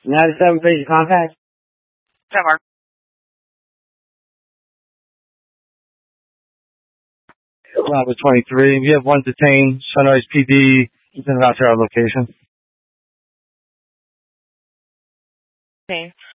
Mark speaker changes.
Speaker 1: 97 basic contact.
Speaker 2: 10 Mark.
Speaker 3: Bravo 23. We have one detained. Sunrise PD. He's been out to our location.
Speaker 2: Okay.